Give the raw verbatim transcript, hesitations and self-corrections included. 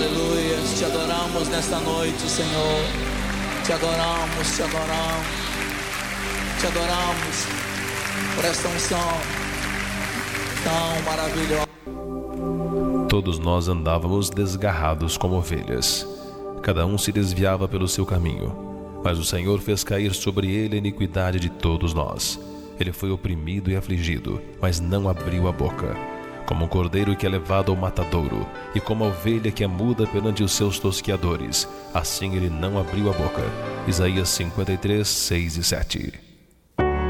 Aleluia. Te adoramos nesta noite, Senhor. Te adoramos, te adoramos. Te adoramos por esta unção tão maravilhosa. Todos nós andávamos desgarrados como ovelhas. Cada um se desviava pelo seu caminho. Mas o Senhor fez cair sobre ele a iniquidade de todos nós. Ele foi oprimido e afligido, mas não abriu a boca. Como um cordeiro que é levado ao matadouro, e como a ovelha que é muda perante os seus tosqueadores, assim ele não abriu a boca. Isaías cinquenta e três, seis e sete.